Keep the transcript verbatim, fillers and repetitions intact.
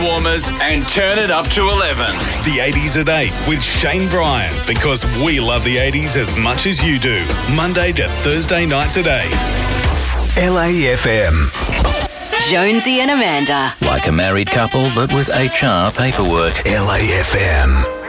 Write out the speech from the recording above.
Warmers and turn it up to eleven. The eighties at eight with Shane Bryan, because we love the eighties as much as you do. Monday to Thursday nights at eight. L A F M. Jonesy and Amanda. Like a married couple, but with H R paperwork. L A F M.